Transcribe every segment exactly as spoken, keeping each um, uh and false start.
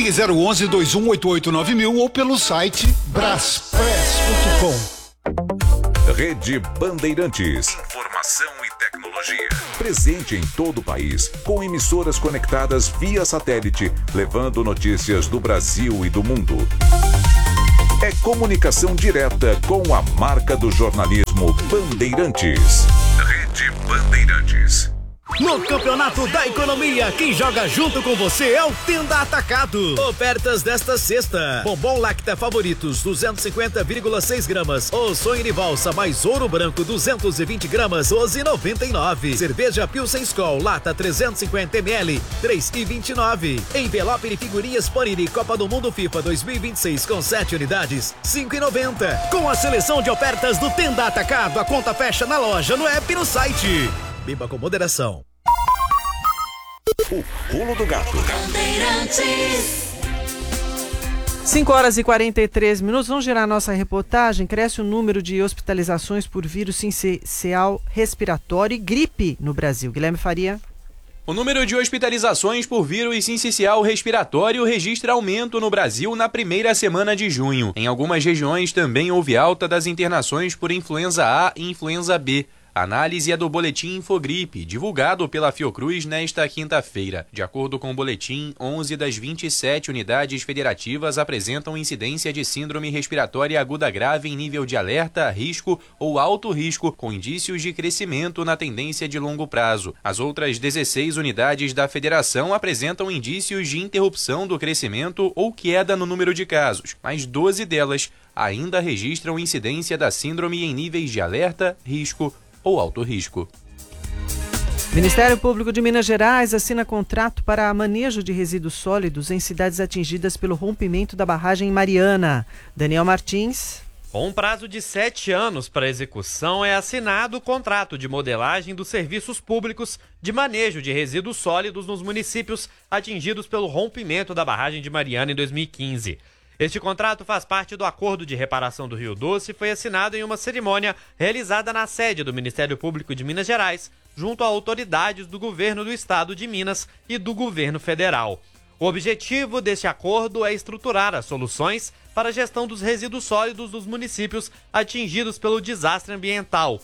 Ligue zero onze, dois um oito oito, nove mil ou pelo site braspress ponto com. Rede Bandeirantes. Informação e tecnologia. Presente em todo o país, com emissoras conectadas via satélite, levando notícias do Brasil e do mundo. É comunicação direta com a marca do jornalismo Bandeirantes. Rede Bandeirantes. No Campeonato da Economia, quem joga junto com você é o Tenda Atacado. Ofertas desta sexta: bombom Lacta Favoritos duzentos e cinquenta vírgula seis gramas ou sonho de valsa mais ouro branco duzentos e vinte gramas, doze e noventa e nove. Cerveja Pilsen Skol lata trezentos e cinquenta mililitros, três e vinte e nove. Envelope de figurinhas Panini Copa do Mundo FIFA dois mil e vinte e seis com sete unidades, cinco e noventa. Com a seleção de ofertas do Tenda Atacado, a conta fecha na loja, no app e no site. Beba com moderação. O pulo do gato. cinco horas e quarenta e três minutos. Vamos girar nossa reportagem. Cresce o número de hospitalizações por vírus sincicial respiratório e gripe no Brasil. Guilherme Faria. O número de hospitalizações por vírus sincicial respiratório registra aumento no Brasil na primeira semana de junho. Em algumas regiões também houve alta das internações por influenza A e influenza B. A análise é do boletim Infogripe, divulgado pela Fiocruz nesta quinta-feira. De acordo com o boletim, onze das vinte e sete unidades federativas apresentam incidência de síndrome respiratória aguda grave em nível de alerta, risco ou alto risco, com indícios de crescimento na tendência de longo prazo. As outras dezesseis unidades da federação apresentam indícios de interrupção do crescimento ou queda no número de casos, mas doze delas ainda registram incidência da síndrome em níveis de alerta, risco ou alto risco. Ministério Público de Minas Gerais assina contrato para manejo de resíduos sólidos em cidades atingidas pelo rompimento da barragem Mariana. Daniel Martins. Com um prazo de sete anos para execução, é assinado o contrato de modelagem dos serviços públicos de manejo de resíduos sólidos nos municípios atingidos pelo rompimento da barragem de Mariana em dois mil e quinze. Este contrato faz parte do Acordo de Reparação do Rio Doce e foi assinado em uma cerimônia realizada na sede do Ministério Público de Minas Gerais, junto a autoridades do governo do estado de Minas e do governo federal. O objetivo deste acordo é estruturar as soluções para a gestão dos resíduos sólidos dos municípios atingidos pelo desastre ambiental.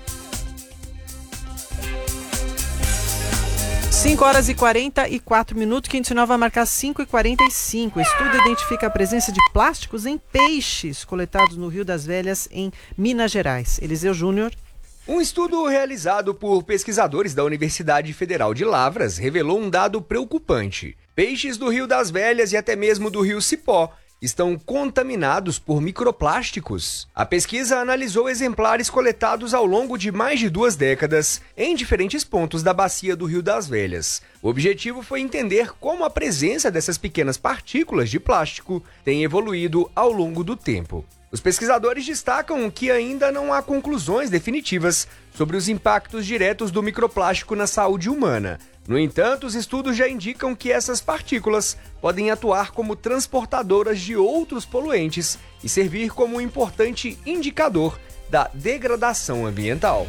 cinco horas e quarenta e quatro minutos, quinto sinal vai marcar cinco e quarenta e cinco. Estudo identifica a presença de plásticos em peixes coletados no Rio das Velhas, em Minas Gerais. Eliseu Júnior. Um estudo realizado por pesquisadores da Universidade Federal de Lavras revelou um dado preocupante. Peixes do Rio das Velhas e até mesmo do Rio Cipó estão contaminados por microplásticos. A pesquisa analisou exemplares coletados ao longo de mais de duas décadas em diferentes pontos da bacia do Rio das Velhas. O objetivo foi entender como a presença dessas pequenas partículas de plástico tem evoluído ao longo do tempo. Os pesquisadores destacam que ainda não há conclusões definitivas sobre os impactos diretos do microplástico na saúde humana. No entanto, os estudos já indicam que essas partículas podem atuar como transportadoras de outros poluentes e servir como um importante indicador da degradação ambiental.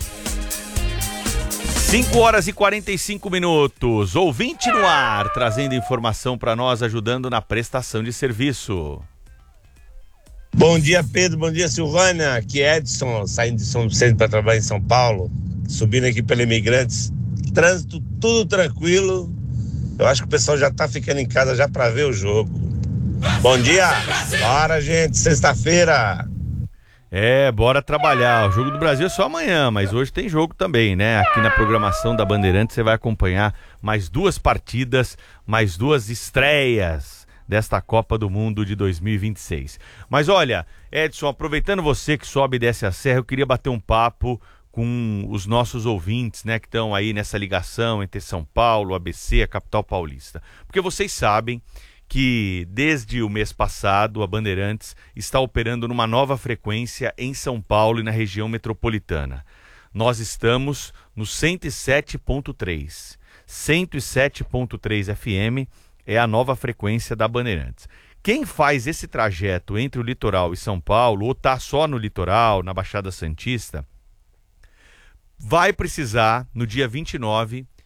cinco horas e quarenta e cinco minutos. Ouvinte no ar, trazendo informação para nós, ajudando na prestação de serviço. Bom dia, Pedro. Bom dia, Silvânia. Aqui é Edson, saindo de São Vicente para trabalhar em São Paulo, subindo aqui pela Imigrantes. Trânsito tudo tranquilo. Eu acho que o pessoal já tá ficando em casa já para ver o jogo. Bom dia. Bora, gente. Sexta-feira. É, bora trabalhar. O Jogo do Brasil é só amanhã, mas hoje tem jogo também, né? Aqui na programação da Bandeirantes você vai acompanhar mais duas partidas, mais duas estreias desta Copa do Mundo de dois mil e vinte e seis. Mas olha, Edson, aproveitando você que sobe e desce a serra, eu queria bater um papo com os nossos ouvintes, né, que estão aí nessa ligação entre São Paulo, A B C, a capital paulista. Porque vocês sabem que desde o mês passado a Bandeirantes está operando numa nova frequência em São Paulo e na região metropolitana. Nós estamos no cento e sete ponto três. cento e sete ponto três F M é a nova frequência da Bandeirantes. Quem faz esse trajeto entre o litoral e São Paulo, ou está só no litoral, na Baixada Santista, vai precisar, no dia vinte e nove,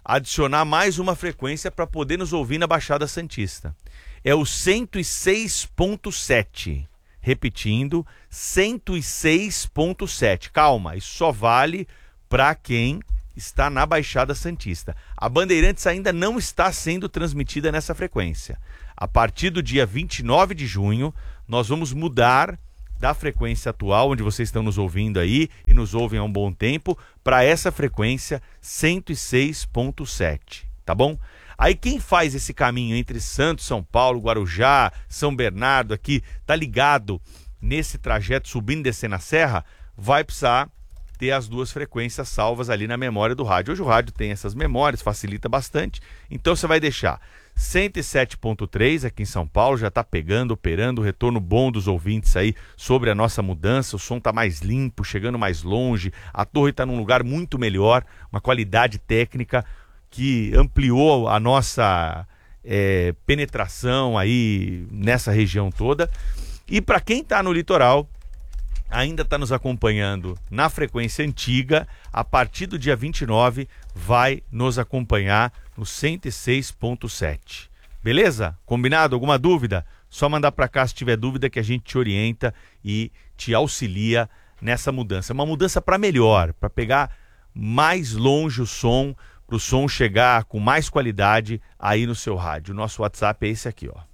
adicionar mais uma frequência para poder nos ouvir na Baixada Santista. É o cento e seis ponto sete. Repetindo, cento e seis ponto sete. Calma, isso só vale para quem está na Baixada Santista. A Bandeirantes ainda não está sendo transmitida nessa frequência. A partir do dia vinte e nove de junho, nós vamos mudar da frequência atual, onde vocês estão nos ouvindo aí e nos ouvem há um bom tempo, para essa frequência cento e seis ponto sete, tá bom? Aí quem faz esse caminho entre Santos, São Paulo, Guarujá, São Bernardo aqui, tá ligado nesse trajeto subindo e descendo a serra, vai precisar ter as duas frequências salvas ali na memória do rádio. Hoje o rádio tem essas memórias, facilita bastante, então você vai deixar cento e sete ponto três aqui em São Paulo, já está pegando, operando, o retorno bom dos ouvintes aí sobre a nossa mudança, o som está mais limpo, chegando mais longe, a torre está num lugar muito melhor, uma qualidade técnica que ampliou a nossa é, penetração aí nessa região toda. E para quem está no litoral, ainda está nos acompanhando na frequência antiga, a partir do dia vinte e nove vai nos acompanhar no cento e seis ponto sete. Beleza? Combinado? Alguma dúvida? Só mandar para cá se tiver dúvida que a gente te orienta e te auxilia nessa mudança. Uma mudança para melhor, para pegar mais longe o som, para o som chegar com mais qualidade aí no seu rádio. O nosso WhatsApp é esse aqui, ó.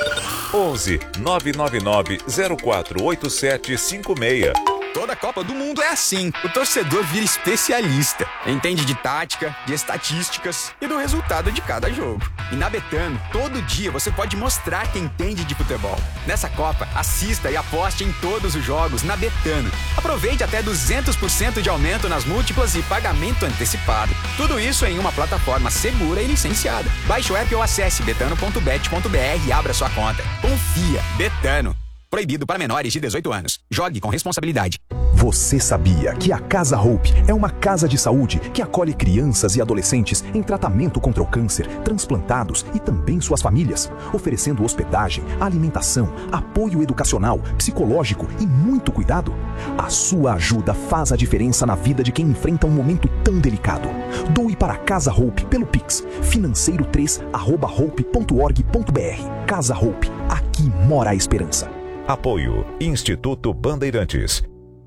onze nove nove nove zero quatro oito sete cinco seis. Toda Copa do Mundo é assim. O torcedor vira especialista. Entende de tática, de estatísticas e do resultado de cada jogo. E na Betano, todo dia você pode mostrar que entende de futebol. Nessa Copa, assista e aposte em todos os jogos na Betano. Aproveite até duzentos por cento de aumento nas múltiplas e pagamento antecipado. Tudo isso em uma plataforma segura e licenciada. Baixe o app ou acesse betano ponto bet ponto b r e abra sua conta. Confia. Betano. Proibido para menores de dezoito anos. Jogue com responsabilidade. Você sabia que a Casa Hope é uma casa de saúde que acolhe crianças e adolescentes em tratamento contra o câncer, transplantados e também suas famílias, oferecendo hospedagem, alimentação, apoio educacional, psicológico e muito cuidado? A sua ajuda faz a diferença na vida de quem enfrenta um momento tão delicado. Doe para a Casa Hope pelo Pix, financeiro três arroba hope ponto org ponto b r. Casa Hope, aqui mora a esperança. Apoio Instituto Bandeirantes.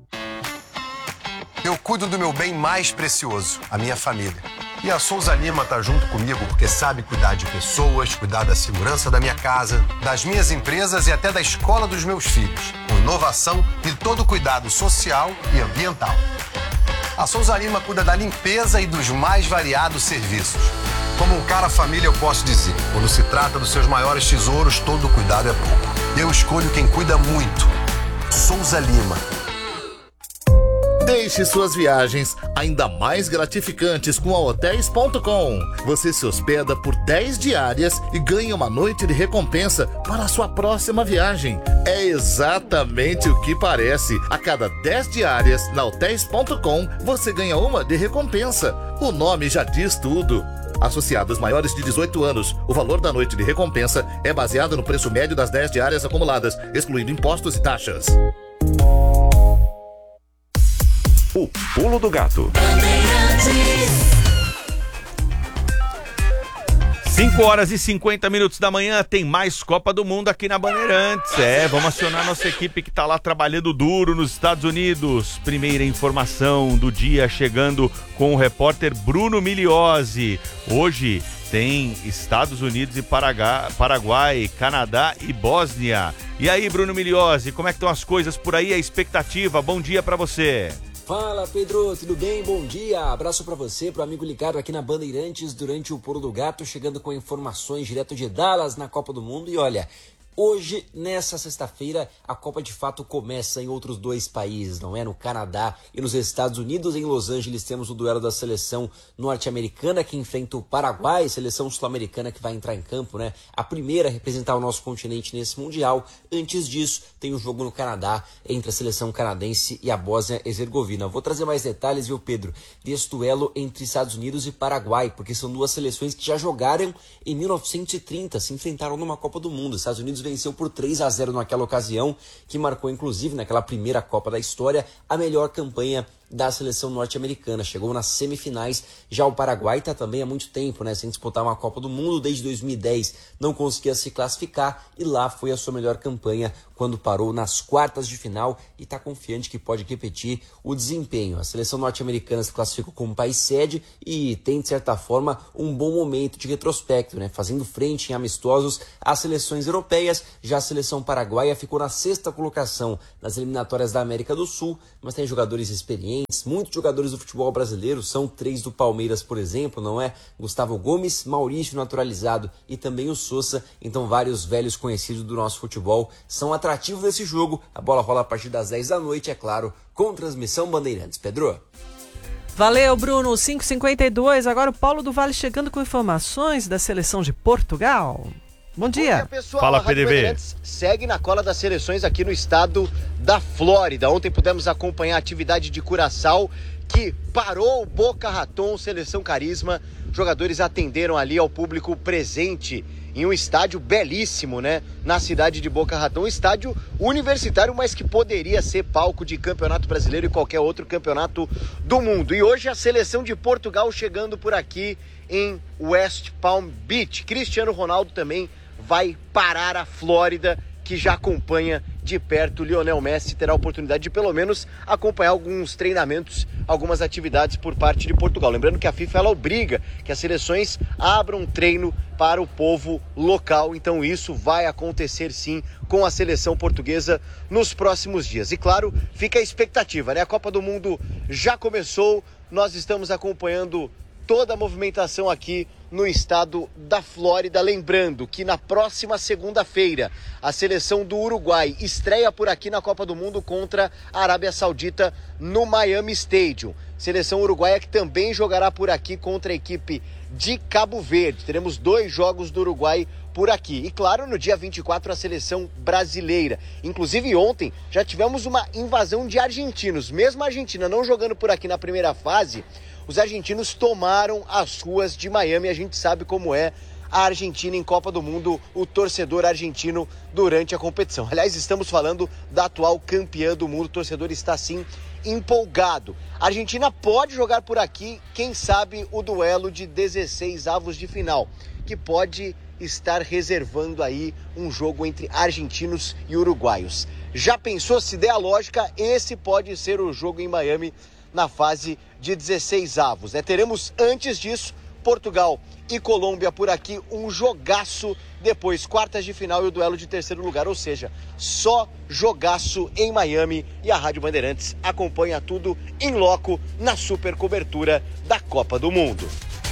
Eu cuido do meu bem mais precioso, a minha família. E a Souza Lima está junto comigo porque sabe cuidar de pessoas, cuidar da segurança da minha casa, das minhas empresas e até da escola dos meus filhos, com inovação e todo o cuidado social e ambiental. A Souza Lima cuida da limpeza e dos mais variados serviços. Como um cara família eu posso dizer, quando se trata dos seus maiores tesouros, todo cuidado é pouco. Eu escolho quem cuida muito. Souza Lima. Deixe suas viagens ainda mais gratificantes com a hotéis ponto com. Você se hospeda por dez diárias e ganha uma noite de recompensa para a sua próxima viagem. É exatamente o que parece. A cada dez diárias na hotéis ponto com, você ganha uma de recompensa. O nome já diz tudo. Associados maiores de dezoito anos, o valor da noite de recompensa é baseado no preço médio das dez diárias acumuladas, excluindo impostos e taxas. O Pulo do Gato. cinco horas e cinquenta minutos da manhã, tem mais Copa do Mundo aqui na Bandeirantes. É, vamos acionar nossa equipe que está lá trabalhando duro nos Estados Unidos. Primeira informação do dia chegando com o repórter Bruno Migliozzi. Hoje tem Estados Unidos e Paraguai, Paraguai, Canadá e Bósnia. E aí, Bruno Migliozzi, como é que estão as coisas por aí? A expectativa, bom dia para você. Fala, Pedro, tudo bem? Bom dia, abraço pra você, pro amigo ligado aqui na Bandeirantes durante o Pulo do Gato, chegando com informações direto de Dallas na Copa do Mundo. E olha, hoje, nessa sexta-feira, a Copa de fato começa em outros dois países, não é? No Canadá e nos Estados Unidos. Em Los Angeles temos o duelo da seleção norte-americana que enfrenta o Paraguai, seleção sul-americana que vai entrar em campo, né? A primeira a representar o nosso continente nesse Mundial. Antes disso, tem o jogo no Canadá entre a seleção canadense e a Bósnia-Herzegovina. Vou trazer mais detalhes, viu, Pedro, desse duelo entre Estados Unidos e Paraguai, porque são duas seleções que já jogaram em mil novecentos e trinta, se enfrentaram numa Copa do Mundo. Estados Unidos venceu por três a zero naquela ocasião, que marcou inclusive naquela primeira Copa da história a melhor campanha da seleção norte-americana. Chegou nas semifinais. Já o Paraguai está também há muito tempo, né, sem disputar uma Copa do Mundo desde dois mil e dez. Não conseguia se classificar e lá foi a sua melhor campanha quando parou nas quartas de final e está confiante que pode repetir o desempenho. A seleção norte-americana se classificou como país sede e tem, de certa forma, um bom momento de retrospecto, né, fazendo frente em amistosos às seleções europeias. Já a seleção paraguaia ficou na sexta colocação nas eliminatórias da América do Sul, mas tem jogadores experientes, muitos jogadores do futebol brasileiro, são três do Palmeiras, por exemplo, não é? Gustavo Gomes, Maurício naturalizado e também o Sousa, então vários velhos conhecidos do nosso futebol são atrativos desse jogo. A bola rola a partir das dez da noite, é claro, com transmissão Bandeirantes. Pedro? Valeu, Bruno. cinco e cinquenta e dois. Agora o Paulo do Vale chegando com informações da seleção de Portugal. Bom dia. Bom dia, pessoal. Fala, a Rádio P D V. Bandeirantes segue na cola das seleções aqui no estado da Flórida. Ontem pudemos acompanhar a atividade de Curaçao, que parou o Boca Raton, seleção carisma. Jogadores atenderam ali ao público presente em um estádio belíssimo, né? Na cidade de Boca Raton, um estádio universitário, mas que poderia ser palco de campeonato brasileiro e qualquer outro campeonato do mundo. E hoje a seleção de Portugal chegando por aqui em West Palm Beach. Cristiano Ronaldo também vai parar a Flórida, que já acompanha de perto. Lionel Messi terá a oportunidade de pelo menos acompanhar alguns treinamentos, algumas atividades por parte de Portugal. Lembrando que a FIFA ela obriga que as seleções abram treino para o povo local, então isso vai acontecer sim com a seleção portuguesa nos próximos dias. E claro, fica a expectativa, né? A Copa do Mundo já começou, nós estamos acompanhando toda a movimentação aqui no estado da Flórida. Lembrando que na próxima segunda-feira a seleção do Uruguai estreia por aqui na Copa do Mundo contra a Arábia Saudita no Miami Stadium. Seleção uruguaia que também jogará por aqui contra a equipe de Cabo Verde. Teremos dois jogos do Uruguai por aqui. E claro, no dia vinte e quatro a seleção brasileira. Inclusive ontem já tivemos uma invasão de argentinos. Mesmo a Argentina não jogando por aqui na primeira fase, os argentinos tomaram as ruas de Miami. A gente sabe como é a Argentina em Copa do Mundo, o torcedor argentino durante a competição. Aliás, estamos falando da atual campeã do mundo. O torcedor está sim empolgado. A Argentina pode jogar por aqui, quem sabe, o duelo de dezesseis avos de final, que pode estar reservando aí um jogo entre argentinos e uruguaios. Já pensou, se der a lógica, esse pode ser o jogo em Miami na fase de dezesseis avos, né? Teremos antes disso Portugal e Colômbia por aqui, um jogaço, depois quartas de final e o duelo de terceiro lugar, ou seja, só jogaço em Miami, e a Rádio Bandeirantes acompanha tudo em loco na super cobertura da Copa do Mundo.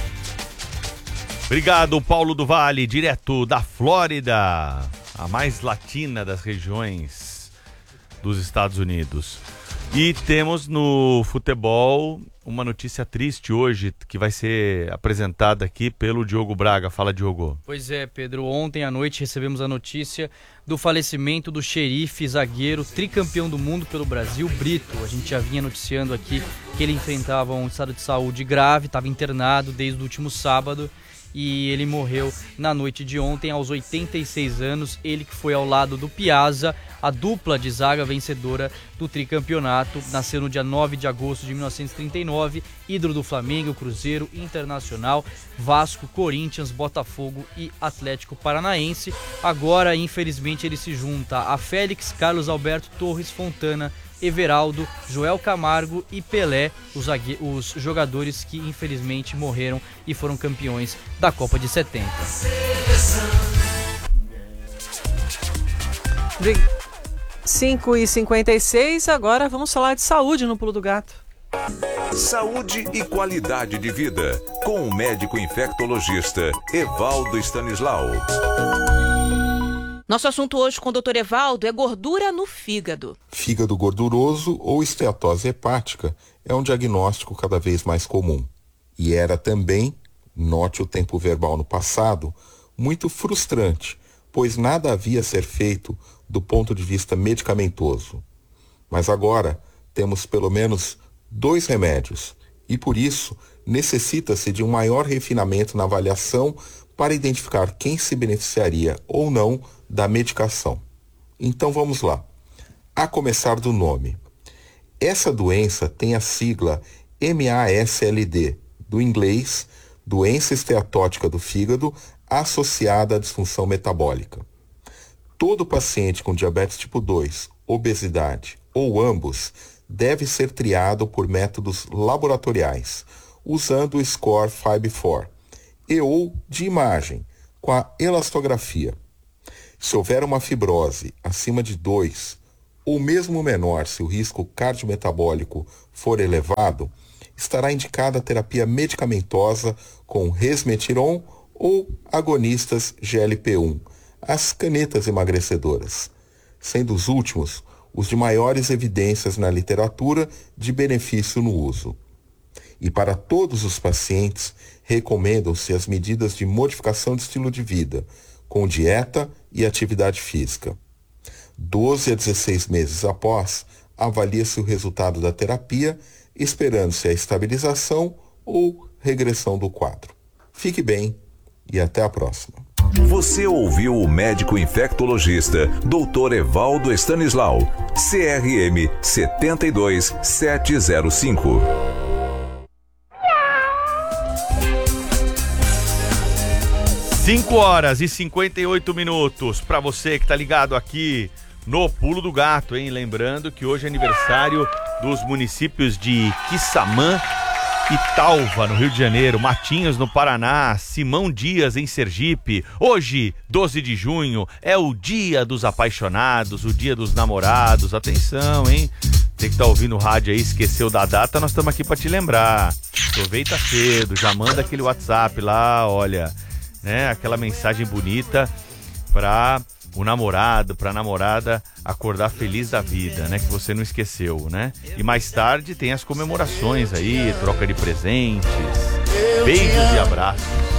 Obrigado, Paulo do Vale, direto da Flórida, a mais latina das regiões dos Estados Unidos. E temos no futebol uma notícia triste hoje, que vai ser apresentada aqui pelo Diogo Braga. Fala, Diogo. Pois é, Pedro. Ontem à noite recebemos a notícia do falecimento do xerife zagueiro tricampeão do mundo pelo Brasil, Brito. A gente já vinha noticiando aqui que ele enfrentava um estado de saúde grave, estava internado desde o último sábado. E ele morreu na noite de ontem, aos oitenta e seis anos. Ele que foi ao lado do Piazza, a dupla de zaga vencedora do tricampeonato. Nasceu no dia nove de agosto de mil novecentos e trinta e nove, ídolo do Flamengo, Cruzeiro, Internacional, Vasco, Corinthians, Botafogo e Atlético Paranaense. Agora, infelizmente, ele se junta a Félix, Carlos Alberto, Torres, Fontana, Everaldo, Joel Camargo e Pelé, os, os jogadores que infelizmente morreram e foram campeões da Copa de setenta. cinco e cinquenta e seis, agora vamos falar de saúde no Pulo do Gato. Saúde e qualidade de vida, com o médico infectologista Evaldo Stanislau. Nosso assunto hoje com o doutor Evaldo é gordura no fígado. Fígado gorduroso ou esteatose hepática é um diagnóstico cada vez mais comum. E era também, note o tempo verbal no passado, muito frustrante, pois nada havia a ser feito do ponto de vista medicamentoso. Mas agora temos pelo menos dois remédios e por isso necessita-se de um maior refinamento na avaliação para identificar quem se beneficiaria ou não da medicação. Então vamos lá. A começar do nome. Essa doença tem a sigla M A S L D, do inglês, doença esteatótica do fígado associada à disfunção metabólica. Todo paciente com diabetes tipo dois, obesidade ou ambos deve ser triado por métodos laboratoriais, usando o score cinco B quatro, e ou de imagem, com a elastografia. Se houver uma fibrose acima de dois, ou mesmo menor se o risco cardiometabólico for elevado, estará indicada a terapia medicamentosa com resmetirom ou agonistas G L P um, as canetas emagrecedoras, sendo os últimos os de maiores evidências na literatura de benefício no uso. E para todos os pacientes, recomendam-se as medidas de modificação de estilo de vida, com dieta e atividade física. doze a dezesseis meses após, avalia-se o resultado da terapia, esperando-se a estabilização ou regressão do quadro. Fique bem e até a próxima. Você ouviu o médico infectologista doutor Evaldo Stanislau, C R M sete dois sete zero cinco. cinco horas e cinquenta e oito minutos para você que tá ligado aqui no Pulo do Gato, hein? Lembrando que hoje é aniversário dos municípios de Quissamã e Talva, no Rio de Janeiro, Matinhos, no Paraná, Simão Dias, em Sergipe. Hoje, doze de junho, é o dia dos apaixonados, o dia dos namorados. Atenção, hein? Você que tá ouvindo o rádio aí, esqueceu da data, nós estamos aqui para te lembrar. Aproveita cedo, já manda aquele WhatsApp lá, olha, né? Aquela mensagem bonita para o namorado, para a namorada acordar feliz da vida, né? Que você não esqueceu, né? E mais tarde tem as comemorações aí, troca de presentes, beijos e abraços.